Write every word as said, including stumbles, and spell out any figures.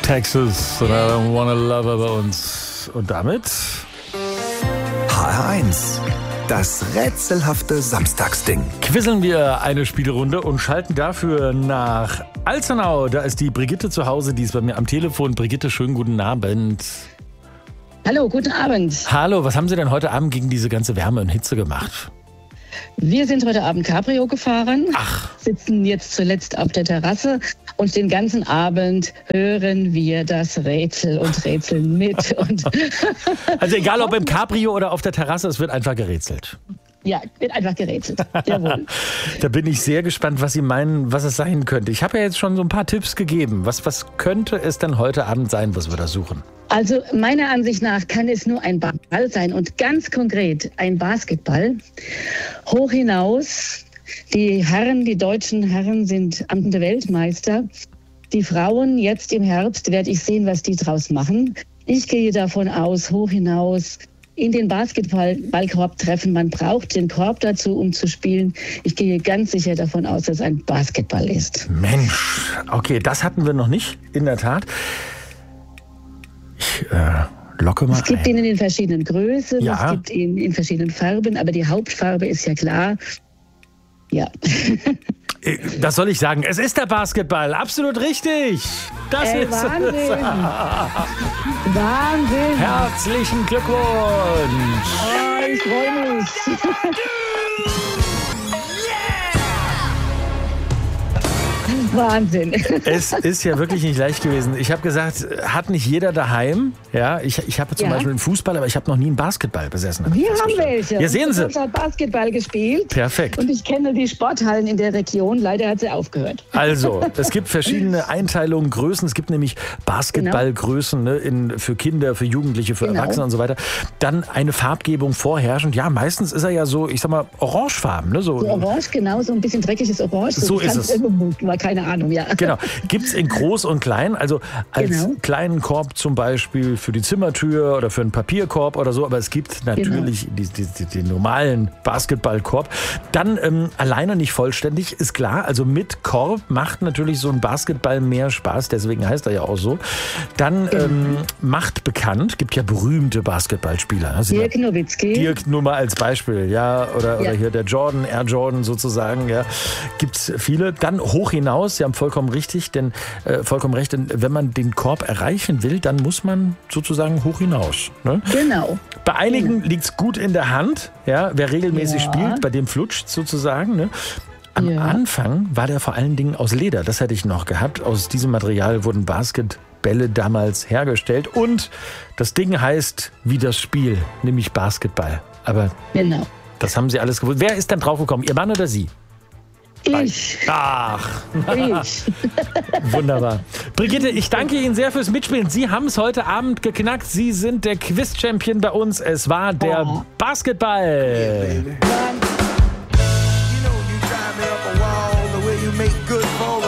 Texas und I don't wanna love her bei uns. Und damit H R eins, das rätselhafte Samstagsding. quizzeln wir eine Spielrunde und schalten dafür nach Alzenau. Da ist die Brigitte zu Hause, die ist bei mir am Telefon. Brigitte, schönen guten Abend. Hallo, guten Abend. Hallo, was haben Sie denn heute Abend gegen diese ganze Wärme und Hitze gemacht? Wir sind heute Abend Cabrio gefahren, Ach. sitzen jetzt zuletzt auf der Terrasse und den ganzen Abend hören wir das Rätsel und rätseln mit. Und Also egal ob im Cabrio oder auf der Terrasse, es wird einfach gerätselt. ja, wird einfach gerätselt. Jawohl. Da bin ich sehr gespannt, was Sie meinen, was es sein könnte. Ich habe ja jetzt schon so ein paar Tipps gegeben. Was, was könnte es denn heute Abend sein, was wir da suchen? Also meiner Ansicht nach kann es nur ein Ball sein und ganz konkret ein Basketball. Hoch hinaus, die Herren, die deutschen Herren sind amtende Weltmeister. Die Frauen jetzt im Herbst werde ich sehen, was die draus machen. Ich gehe davon aus, hoch hinaus in den Basketballkorb treffen. Man braucht den Korb dazu, um zu spielen. Ich gehe ganz sicher davon aus, dass es ein Basketball ist. Mensch, okay, das hatten wir noch nicht, in der Tat. Ich äh, locke mal Es gibt ein. ihn in verschiedenen Größen, Ja. es gibt ihn in verschiedenen Farben, aber die Hauptfarbe ist ja klar. Ja. Äh, Das soll ich sagen. Es ist der Basketball. Absolut richtig. Das Ey, ist Wahnsinn. es. Wahnsinn! Herzlichen Glückwunsch. Oh, ich freue mich. Wahnsinn. Es ist ja wirklich nicht leicht gewesen. Ich habe gesagt, hat nicht jeder daheim. Ja, ich, ich habe zum Ja. Beispiel einen Fußball, aber ich habe noch nie einen Basketball besessen. hab ich Wir haben festgestellt. welche. Ja, sehen Sie. Ich habe Basketball gespielt. Perfekt. Und ich kenne die Sporthallen in der Region. Leider hat sie aufgehört. Also, es gibt verschiedene Einteilungen, Größen. Es gibt nämlich Basketballgrößen ne, in, für Kinder, für Jugendliche, für Genau. Erwachsene und so weiter. Dann eine Farbgebung vorherrschend. Ja, meistens ist er ja so, ich sag mal, orangefarben. Ne, so, So orange, genau, so ein bisschen dreckiges Orange. So ich ist kann's es. irgendwo- War keine Ahnung, ja. Genau. Gibt es in groß und klein, also als Genau. kleinen Korb zum Beispiel für die Zimmertür oder für einen Papierkorb oder so, aber es gibt natürlich Genau. die, die, die, den normalen Basketballkorb. Dann ähm, alleine nicht vollständig, ist klar, also mit Korb macht natürlich so ein Basketball mehr Spaß, deswegen heißt er ja auch so. Dann Genau. ähm, macht bekannt, gibt ja berühmte Basketballspieler. Ne? Dirk Nowitzki. Dirk nur mal als Beispiel, ja, oder, Ja. oder hier der Jordan, Air Jordan sozusagen, ja, gibt's viele. Dann hoch hinaus, Sie haben vollkommen richtig, denn äh, vollkommen recht, denn wenn man den Korb erreichen will, dann muss man sozusagen hoch hinaus. Ne? Genau. Bei einigen liegt's gut in der Hand, ja, wer regelmäßig Ja. spielt, bei dem flutscht sozusagen. Ne? Am Ja. Anfang war der vor allen Dingen aus Leder, das hätte ich noch gehabt. Aus diesem Material wurden Basketbälle damals hergestellt und das Ding heißt wie das Spiel, nämlich Basketball. Aber Genau. das haben Sie alles gewusst. Wer ist denn draufgekommen, Ihr Mann oder Sie? Ich. Ach, Ich. wunderbar. Brigitte, ich danke Ihnen sehr fürs Mitspielen. Sie haben es heute Abend geknackt. Sie sind der Quiz-Champion bei uns. Es war der Oh. Basketball. You know you drive me up a wall the way you make good for